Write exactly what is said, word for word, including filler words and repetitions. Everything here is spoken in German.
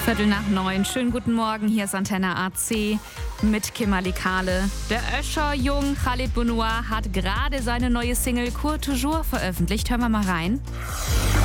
Viertel nach neun. Schönen guten Morgen. Hier ist Antenne A C mit Kimberly Kahle. Der Öscher-Jung Khalid Bounoua hat gerade seine neue Single Court Toujours veröffentlicht. Hören wir mal rein.